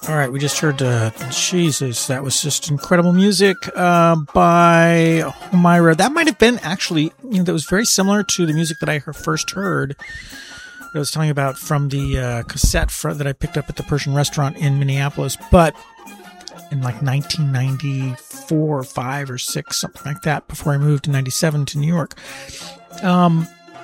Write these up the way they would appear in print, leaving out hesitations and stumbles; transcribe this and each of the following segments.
All right, we just heard, Jesus, that was just incredible music by Homaira. That might have been actually, that was very similar to the music that I first heard. That I was telling you about from the cassette that I picked up at the Persian restaurant in Minneapolis, but in like 1994 or 5 or 6, something like that, before I moved in 97 to New York. And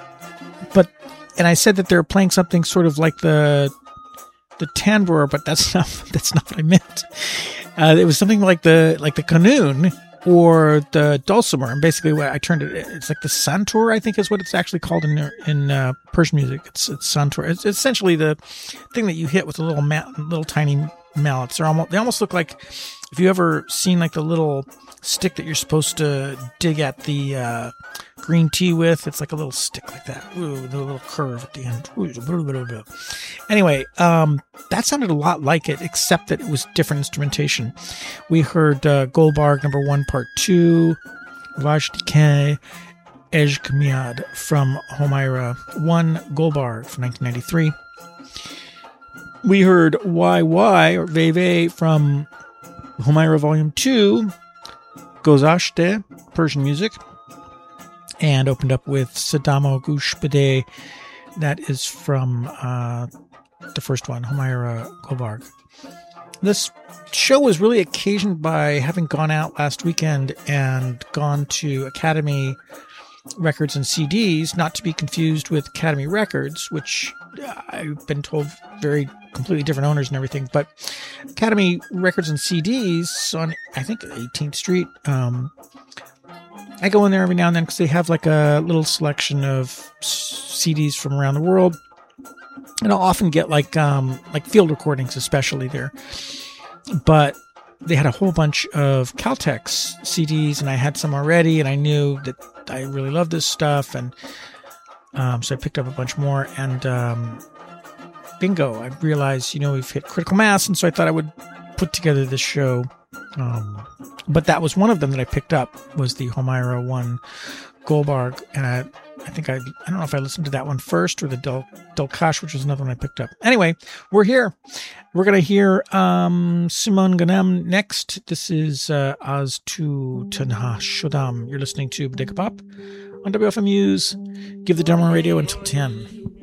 I said that they were playing something sort of like the tambour, but that's not what I meant. It was something like the qanun or the dulcimer, and basically what I turned it's like the santur, I think is what it's actually called in Persian music. It's santur. It's essentially the thing that you hit with a little tiny mallets. They almost look like, if you ever seen like the little stick that you're supposed to dig at the green tea with, it's like a little stick like that. Ooh, with a little curve at the end. Anyway, that sounded a lot like it, except that it was different instrumentation. We heard Golbarg number 1, part 2, Vajdike Ej Kamiad from Homaira 1, Golbarg from 1993. We heard YY, or Veve, from Homaira Volume 2, Gozashte, Persian music, and opened up with Sadamo Gushbade. That is from the first one, Homaira Golbarg. This show was really occasioned by having gone out last weekend and gone to Academy Records and CDs, not to be confused with Academy Records, which I've been told very completely different owners and everything, but Academy Records and CDs on, I think, 18th Street. I go in there every now and then because they have like a little selection of CDs from around the world, and I'll often get like field recordings, especially there. But they had a whole bunch of Caltex CDs, and I had some already, and I knew that I really loved this stuff, and so I picked up a bunch more, and bingo, I realized, we've hit critical mass, and so I thought I would put together this show. But that was one of them that I picked up, was the Homaira 1 Golbarg, and I don't know if I listened to that one first or the Delkash, which was another one I picked up. Anyway, we're here. We're going to hear Simon Ganem next. This is Az Tu Tanha Shodam. You're listening to Bodega Pop on WFMU's Give the Demo Radio until 10.